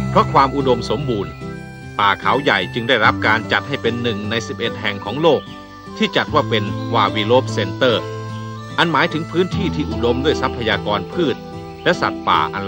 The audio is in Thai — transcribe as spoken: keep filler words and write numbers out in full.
เพราะความอุดมสมบูรณ์ป่าเขาใหญ่จึงได้รับการจัดให้เป็นหนึ่งในสิบเอ็ดแห่งของโลกที่จัดว่าเป็นวาวิโลปเซ็นเตอร์อันหมายถึงพื้นที่ที่อุดมด้วยทรัพยากรพืชและสัตว์ป่าอัน